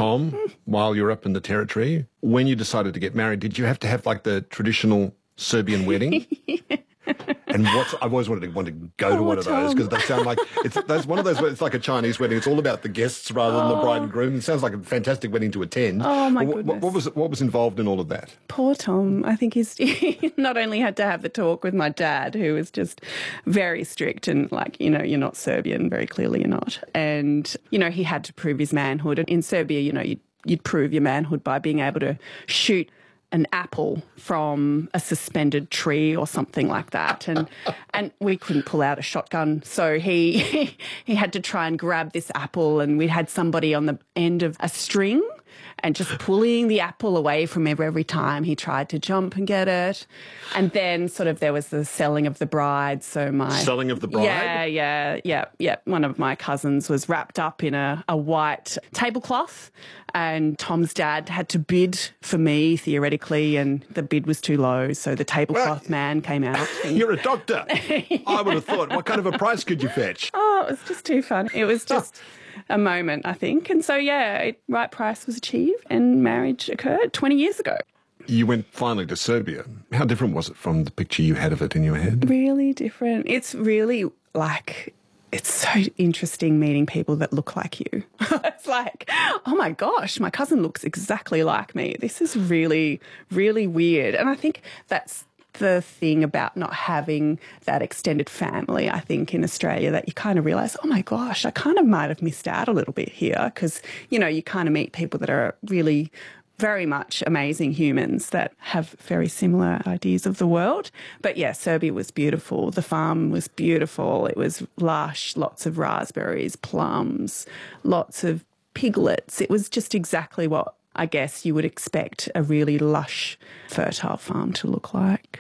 Tom, while you were up in the Territory, when you decided to get married, did you have to have like the traditional Serbian wedding? And I've always wanted to go to one of those because they sound like that's one of those. It's like a Chinese wedding. It's all about the guests rather than the bride and groom. It sounds like a fantastic wedding to attend. Oh my goodness! What was involved in all of that? Poor Tom. I think he not only had to have the talk with my dad, who was just very strict and like, you know, you're not Serbian. Very clearly, you're not. And you know, he had to prove his manhood. And in Serbia, you know, you'd prove your manhood by being able to shoot an apple from a suspended tree or something like that. And we couldn't pull out a shotgun. So he had to try and grab this apple, and we had somebody on the end of a string and just pulling the apple away from him every time he tried to jump and get it. And then sort of there was the selling of the bride. So Selling of the bride? Yeah. One of my cousins was wrapped up in a white tablecloth, and Tom's dad had to bid for me, theoretically, and the bid was too low, so the tablecloth man came out. You're a doctor. I would have thought, what kind of a price could you fetch? Oh, it was just too fun. It was just a moment, I think. And so, yeah, right price was achieved and marriage occurred 20 years ago. You went finally to Serbia. How different was it from the picture you had of it in your head? Really different. It's really like... It's so interesting meeting people that look like you. It's like, oh my gosh, my cousin looks exactly like me. This is really, really weird. And I think that's the thing about not having that extended family, I think, in Australia, that you kind of realise, oh my gosh, I kind of might have missed out a little bit here, because, you know, you kind of meet people that are really very much amazing humans that have very similar ideas of the world. But yeah, Serbia was beautiful. The farm was beautiful. It was lush, lots of raspberries, plums, lots of piglets. It was just exactly what I guess you would expect a really lush, fertile farm to look like.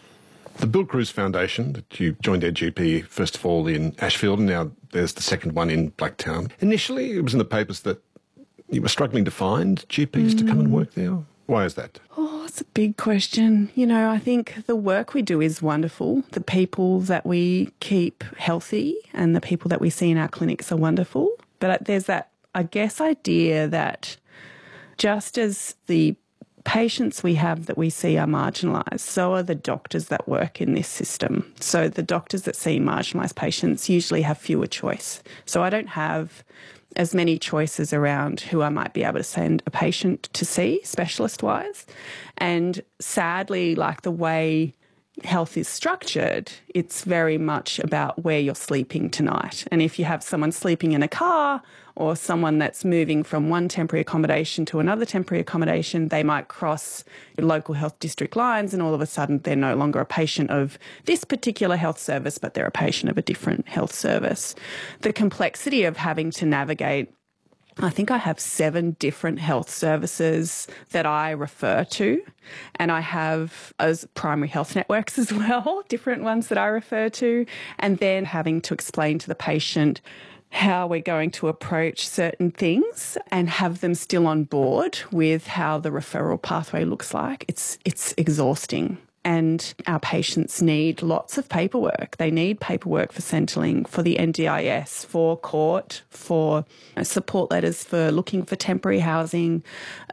The Bill Cruz Foundation, that you joined their GP first of all in Ashfield, and now there's the second one in Blacktown. Initially, it was in the papers that you were struggling to find GPs to come and work there. Why is that? Oh, it's a big question. You know, I think the work we do is wonderful. The people that we keep healthy and the people that we see in our clinics are wonderful. But there's that, I guess, idea that just as the patients we have that we see are marginalised, so are the doctors that work in this system. So the doctors that see marginalised patients usually have fewer choice. So I don't have as many choices around who I might be able to send a patient to see, specialist-wise. And sadly, like the way health is structured, it's very much about where you're sleeping tonight. And if you have someone sleeping in a car or someone that's moving from one temporary accommodation to another temporary accommodation, they might cross local health district lines, and all of a sudden they're no longer a patient of this particular health service, but they're a patient of a different health service. The complexity of having to navigate, I think I have 7 different health services that I refer to, and I have as primary health networks as well, different ones that I refer to, and then having to explain to the patient how we're going to approach certain things and have them still on board with how the referral pathway looks like. It's exhausting. And our patients need lots of paperwork. They need paperwork for Centrelink, for the NDIS, for court, for support letters, for looking for temporary housing.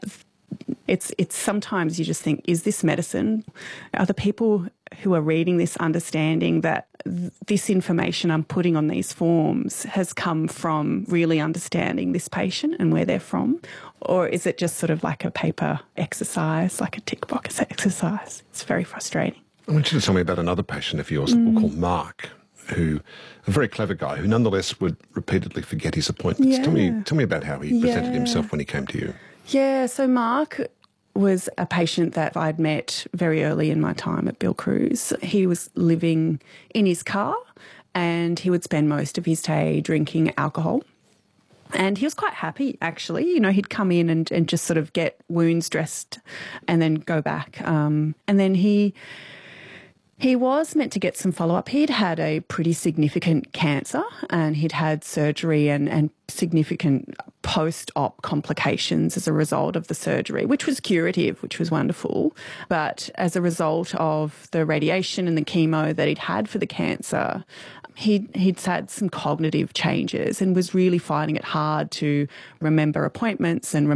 It's sometimes you just think, is this medicine? Are the people who are reading this understanding that this information I'm putting on these forms has come from really understanding this patient and where they're from? Or is it just sort of like a paper exercise, like a tick box exercise? It's very frustrating. I want you to tell me about another patient of yours called Mark, who, a very clever guy, who nonetheless would repeatedly forget his appointments. Yeah. Tell me about how he presented himself when he came to you. Yeah, so Mark was a patient that I'd met very early in my time at Bill Cruz. He was living in his car and he would spend most of his day drinking alcohol. And he was quite happy, actually. You know, he'd come in and just sort of get wounds dressed and then go back. And then he was meant to get some follow-up. He'd had a pretty significant cancer and he'd had surgery and significant post-op complications as a result of the surgery, which was curative, which was wonderful. But as a result of the radiation and the chemo that he'd had for the cancer, he'd had some cognitive changes and was really finding it hard to remember appointments and